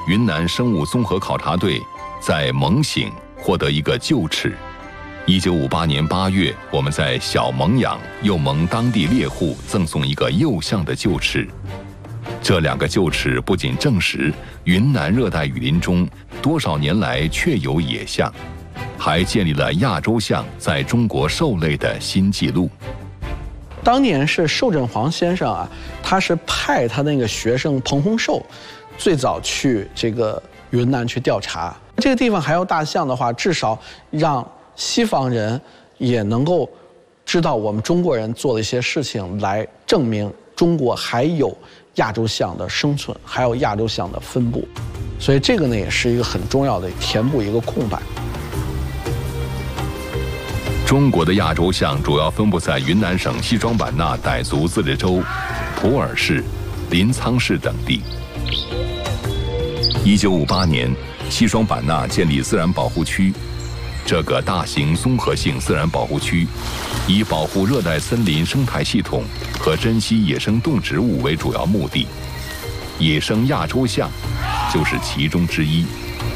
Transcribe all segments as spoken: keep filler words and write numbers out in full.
云南生物综合考察队在蒙醒获得一个臼齿。一九五八年八月，我们在小蒙养又蒙当地猎户赠送一个幼象的臼齿。这两个臼齿不仅证实云南热带雨林中多少年来确有野象，还建立了亚洲象在中国兽类的新纪录。 当年是寿振煌先生啊，他是派他那个学生彭洪寿，最早去这个云南去调查。这个地方还有大象的话，至少让西方人也能够知道我们中国人做的一些事情，来证明中国还有亚洲象的生存，还有亚洲象的分布。所以这个呢，也是一个很重要的填补一个空白。 中国的亚洲象主要分布在云南省西双版纳傣族自治州、普洱市、临沧市等地。一九五八年，西双版纳建立自然保护区。这个大型综合性自然保护区，以保护热带森林生态系统和珍稀野生动植物为主要目的，野生亚洲象就是其中之一。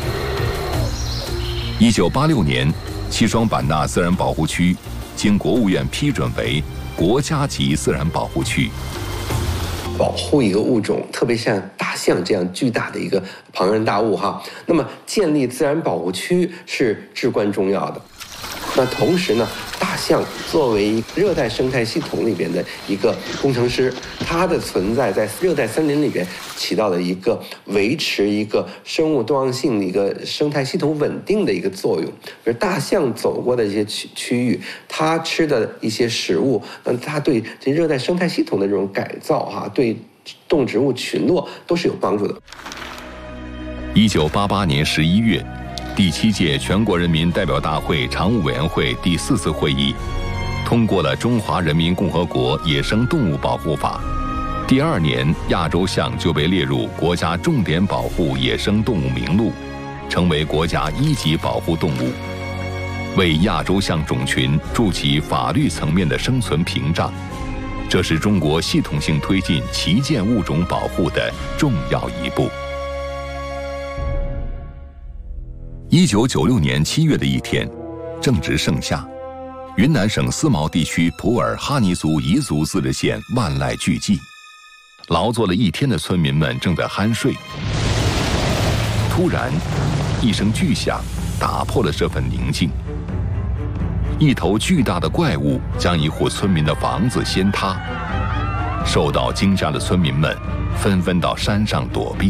一九八六年，西双版纳自然保护区经国务院批准为国家级自然保护区。 保护一个物种，特别像大象这样巨大的一个庞然大物哈，那么建立自然保护区是至关重要的。那同时呢，大象作为热带生态系统里边的一个工程师，它的存在在热带森林里边起到了一个维持一个生物多样性的一个生态系统稳定的一个作用。而大象走过的一些区区域，它吃的一些食物，那它对这热带生态系统的这种改造哈，对动植物群落都是有帮助的。 一九八八年十一月。第七届全国人民代表大会常务委员会第四次会议通过了《中华人民共和国野生动物保护法》。第二年，亚洲象就被列入国家重点保护野生动物名录，成为国家一级保护动物，为亚洲象种群筑起法律层面的生存屏障。这是中国系统性推进旗舰物种保护的重要一步。一九九六年七月的一天，正值盛夏，云南省思茅地区普洱哈尼族彝族自治县万籁俱寂，劳作了一天的村民们正在酣睡。突然，一声巨响打破了这份宁静。一头巨大的怪物将一户村民的房子掀塌，受到惊吓的村民们纷纷到山上躲避。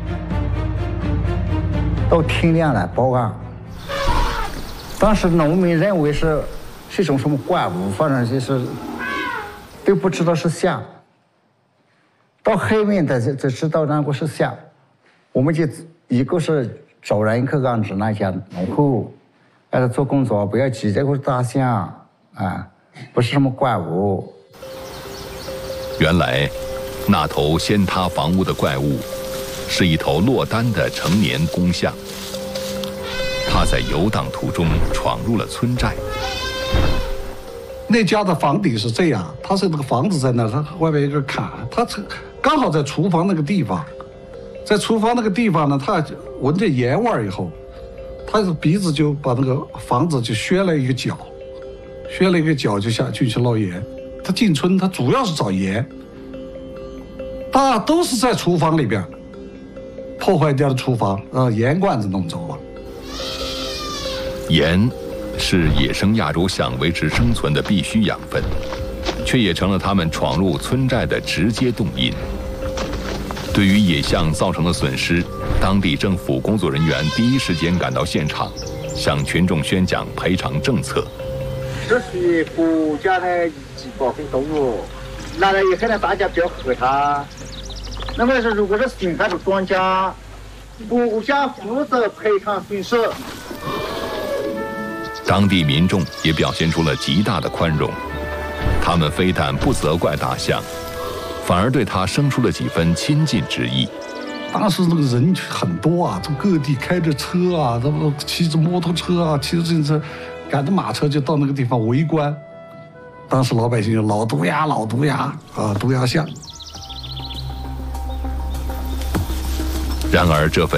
到天亮了报案，当时农民认为是是一种什么怪物，反正就是都不知道是象。到后面的才才知道那个是象，我们就一个是找人去安置那家农户，让他做工作，不要急，这个是大象啊，不是什么怪物。 原来，那头掀塌房屋的怪物是一头落单的成年公象，它在游荡途中闯入了村寨。 那家的房顶是这样，它是那个房子在那，它外面有个坎，它刚好在厨房那个地方，在厨房那个地方呢，它闻着盐味以后，它的鼻子就把那个房子就削了一个角，削了一个角就下去去捞盐。它进村，它主要是找盐，大都是在厨房里边。破坏掉的厨房，呃，盐罐子弄走了。 盐是野生亚洲象维持生存的必需养分，却也成了它们闯入村寨的直接动因。对于野象造成的损失，当地政府工作人员第一时间赶到现场，向群众宣讲赔偿政策。 这是国家的一级保护动物，来了以后呢，大家不要害它。那么是，如果是侵害了庄稼，国家负责赔偿损失。 当地民众也表现出了极大的宽容，他们非但不责怪大象，反而对它生出了几分亲近之意。 当时那个人很多啊，从各地开着车啊，他们骑着摩托车啊，骑着自行车，赶着马车就到那个地方围观。当时老百姓就老毒牙，老毒牙啊，毒牙象。 然而这份